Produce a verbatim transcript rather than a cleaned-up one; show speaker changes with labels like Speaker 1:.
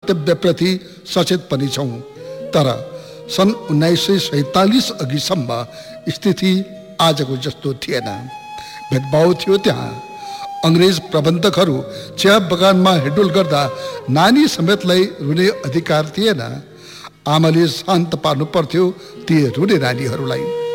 Speaker 1: कर्तव्यप्रति सचेत पनि छौँ। तर सन् उन्नाइस सय सैतालिस अघिसम्म स्थिति आजको जस्तो थिएन। भेदभाव थियो त्यहाँ। अङ्ग्रेज प्रबन्धकहरू चिया बगानमा हिडुल गर्दा नानी समेतलाई रुने अधिकार थिएन। आमाले शान्त पार्नु पर्थ्यो ती रुने नानीहरूलाई।